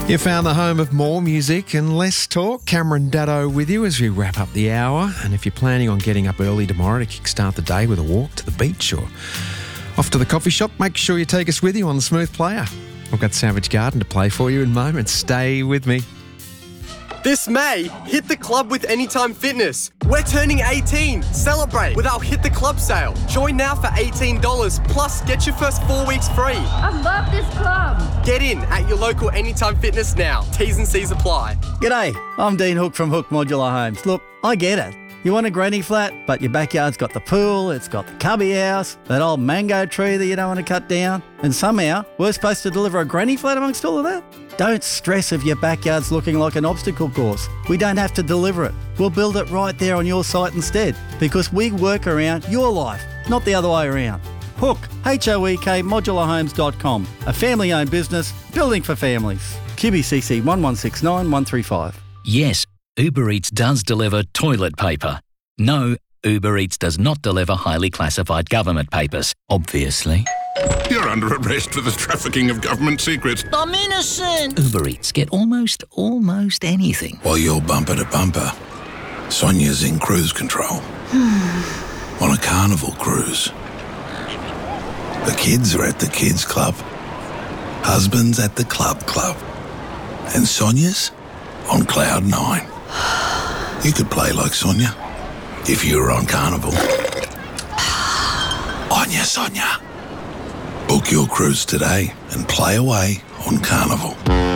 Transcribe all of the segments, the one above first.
You found the home of more music and less talk. Cameron Daddo with you as we wrap up the hour. And if you're planning on getting up early tomorrow to kickstart the day with a walk to the beach or off to the coffee shop, make sure you take us with you on the Smooth Player. I've got Savage Garden to play for you in moments. Stay with me. This May, hit the club with Anytime Fitness. We're turning 18. Celebrate with our Hit the Club sale. Join now for $18, plus get your first 4 weeks free. I love this club. Get in at your local Anytime Fitness now. T's and C's apply. G'day, I'm Dean Hook from Hook Modular Homes. Look, I get it. You want a granny flat, but your backyard's got the pool, it's got the cubby house, that old mango tree that you don't want to cut down, and somehow we're supposed to deliver a granny flat amongst all of that? Don't stress if your backyard's looking like an obstacle course. We don't have to deliver it. We'll build it right there on your site instead, because we work around your life, not the other way around. Hook, H-O-E-K, modularhomes.com, a family-owned business, building for families. QBCC 1169 135. Yes, Uber Eats does deliver toilet paper. No, Uber Eats does not deliver highly classified government papers, obviously. You're under arrest for the trafficking of government secrets. I'm innocent! Uber Eats get almost anything. While you're bumper to bumper, Sonia's in cruise control. On a carnival cruise. The kids are at the kids club. Husband's at the club. And Sonia's on cloud 9. You could play like Sonia if you were on Carnival. Anya, Sonia. Book your cruise today and play away on Carnival.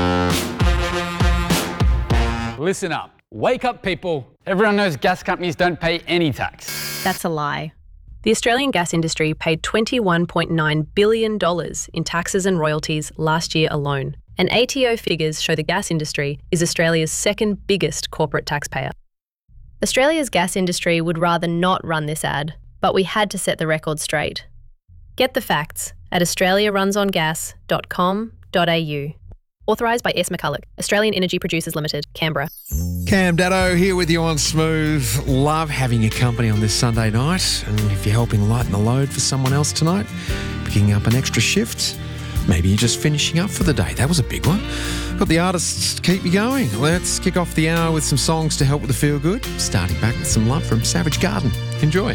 Listen up. Wake up, people. Everyone knows gas companies don't pay any tax. That's a lie. The Australian gas industry paid $21.9 billion in taxes and royalties last year alone. And ATO figures show the gas industry is Australia's second biggest corporate taxpayer. Australia's gas industry would rather not run this ad, but we had to set the record straight. Get the facts at australiarunsongas.com.au. Authorised by S. McCulloch, Australian Energy Producers Limited, Canberra. Cam Daddo here with you on Smooth. Love having your company on this Sunday night. And if you're helping lighten the load for someone else tonight, picking up an extra shift, maybe you're just finishing up for the day. That was a big one. Got the artists to keep you going. Let's kick off the hour with some songs to help with the feel good. Starting back with some love from Savage Garden. Enjoy.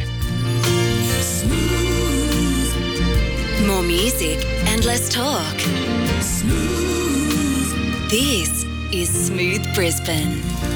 More music and less talk. Smooth. This is Smooth Brisbane.